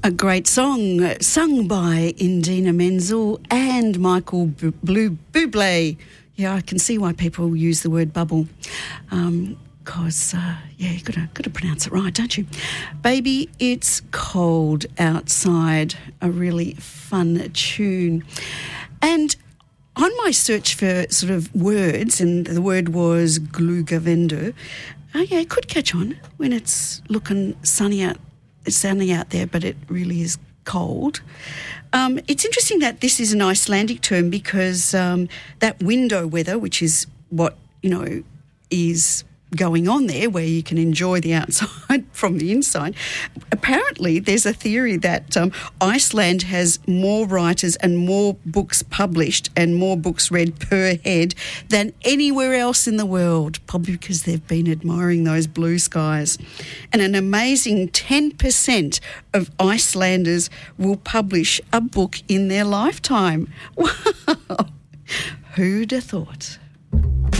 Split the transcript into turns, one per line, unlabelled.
A great song sung by Indina Menzel and Michael Bublé. Yeah, I can see why people use the word bubble. Because, you've got to pronounce it right, don't you? Baby, It's Cold Outside, a really fun tune. And on my search for sort of words, and the word was glugavender, it could catch on when it's looking sunny out there, but it really is cold. It's interesting that this is an Icelandic term because that window weather, which is what, is going on there where you can enjoy the outside from the inside. Apparently, there's a theory that Iceland has more writers and more books published and more books read per head than anywhere else in the world, probably because they've been admiring those blue skies. And an amazing 10% of Icelanders will publish a book in their lifetime. Wow! Who'd have thought?